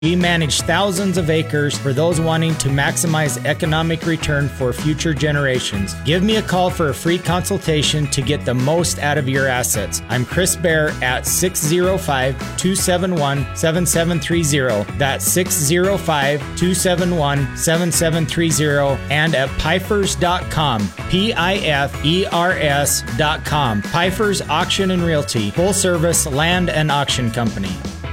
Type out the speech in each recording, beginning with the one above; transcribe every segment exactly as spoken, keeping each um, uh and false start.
We manage thousands of acres for those wanting to maximize economic return for future generations. Give me a call for a free consultation to get the most out of your assets. I'm Chris Bear at six oh five, two seven one, seven seven three oh. That's six oh five, two seven one, seven seven three oh and at pifers dot com. P I F E R S dot com. Pifers Auction and Realty. Full service land and auction company.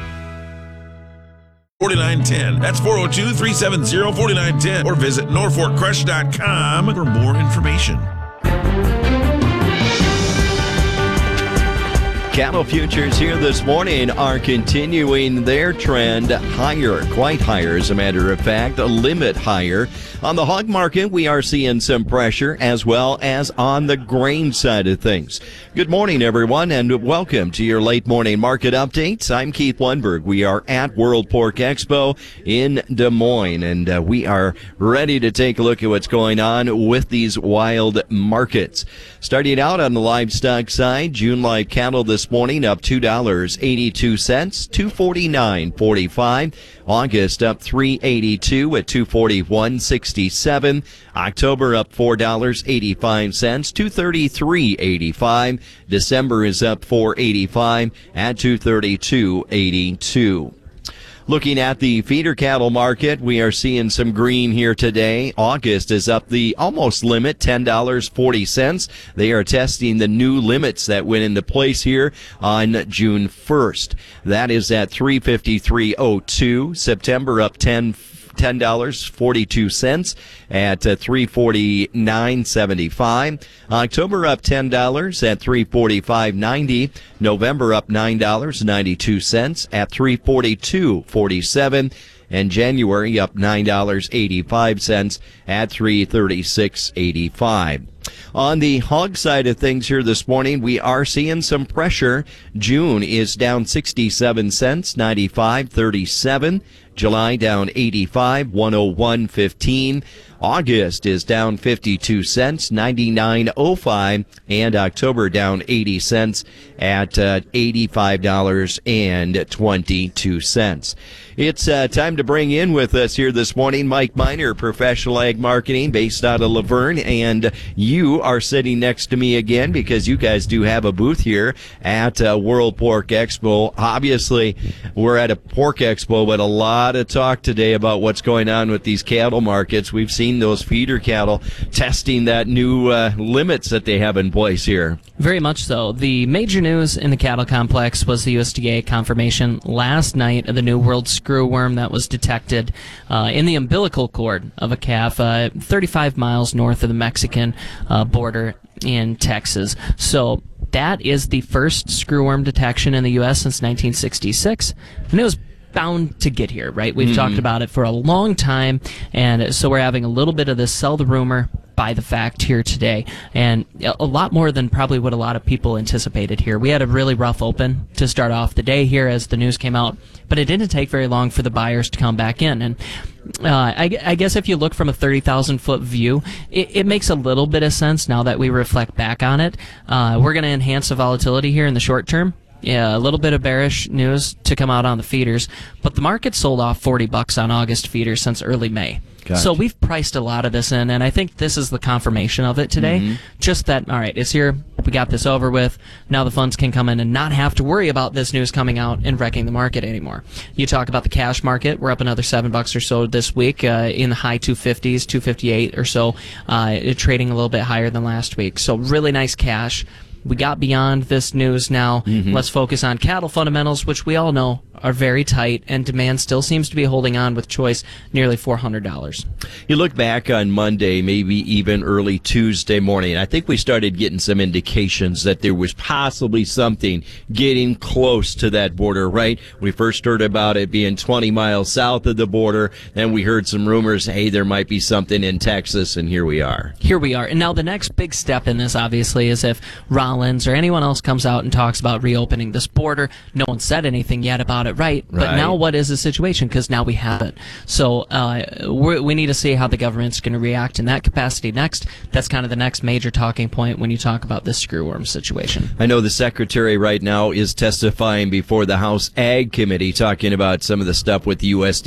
forty-nine ten. That's four oh two, three seven oh, four nine one oh or visit norfolk crush dot com for more information. Cattle futures here this morning are continuing their trend higher, quite higher as a matter of fact, a limit higher. On the hog market, we are seeing some pressure as well as on the grain side of things. Good morning, everyone, and welcome to your late morning market updates. I'm Keith Lundberg. We are at World Pork Expo in Des Moines, and uh, we are ready to take a look at what's going on with these wild markets. Starting out on the livestock side, June live cattle this morning up two dollars and eighty-two cents, two forty-nine forty-five. August up three eighty-two at two forty-one sixty-seven. October up four dollars and eighty-five cents, two thirty-three eighty-five. December is up four eighty-five at two thirty-two eighty-two. Looking at the feeder cattle market, we are seeing some green here today. August is up the almost limit, ten dollars and forty cents. They are testing the new limits that went into place here on June first. That is at three fifty-three oh two. September up ten ten dollars and forty-two cents at uh, three forty-nine seventy-five. October up ten dollars at three forty-five ninety. November up nine dollars and ninety-two cents at three forty-two forty-seven. And January up nine dollars and eighty-five cents at three thirty-six eighty-five. On the hog side of things here this morning, we are seeing some pressure. June is down sixty-seven cents, ninety-five thirty-seven. July down eighty-five, one oh one fifteen. August is down fifty-two cents, ninety-nine oh five, and October down eighty cents at uh, eighty-five dollars and twenty-two cents. It's uh, time to bring in with us here this morning Mike Miner, Professional Ag Marketing based out of Laverne, and you are sitting next to me again because you guys do have a booth here at uh, World Pork Expo. Obviously, we're at a pork expo, but a lot of talk today about what's going on with these cattle markets. We've seen those feeder cattle testing that new uh, limits that they have in place here. Very much so. The major news in the cattle complex was the U S D A confirmation last night of the new world screwworm that was detected uh, in the umbilical cord of a calf uh, thirty-five miles north of the Mexican uh, border in Texas. So that is the first screwworm detection in the U S since nineteen sixty-six, and it was bound to get here, right? We've mm. talked about it for a long time, and so we're having a little bit of this sell the rumor, buy the fact here today, and a lot more than probably what a lot of people anticipated here. We had a really rough open to start off the day here as the news came out, but it didn't take very long for the buyers to come back in. And uh, I, I guess if you look from a thirty thousand foot view, it, it makes a little bit of sense now that we reflect back on it. Uh, we're going to enhance the volatility here in the short term. Yeah, a little bit of bearish news to come out on the feeders, but the market sold off forty bucks on August feeders since early May. Gotcha. So we've priced a lot of this in, and I think this is the confirmation of it today. Mm-hmm. Just that, all right, it's here. We got this over with. Now the funds can come in and not have to worry about this news coming out and wrecking the market anymore. You talk about the cash market. We're up another seven bucks or so this week uh, in the high two fifties, two fifty-eight or so, uh, trading a little bit higher than last week. So really nice cash. We got beyond this news now. Mm-hmm. Let's focus on cattle fundamentals, which we all know are very tight, and demand still seems to be holding on with choice nearly four hundred dollars. You look back on Monday, maybe even early Tuesday morning, I think we started getting some indications that there was possibly something getting close to that border, right? We first heard about it being twenty miles south of the border, then we heard some rumors, hey, there might be something in Texas, and here we are. Here we are. And now the next big step in this, obviously, is if Rollins Collins or anyone else comes out and talks about reopening this border. No one said anything yet about it, right? But Right. now what is the situation? Because now we have it. So uh, we're, we need to see how the government's going to react in that capacity next. That's kind of the next major talking point when you talk about this screwworm situation. I know the secretary right now is testifying before the House Ag Committee talking about some of the stuff with the U S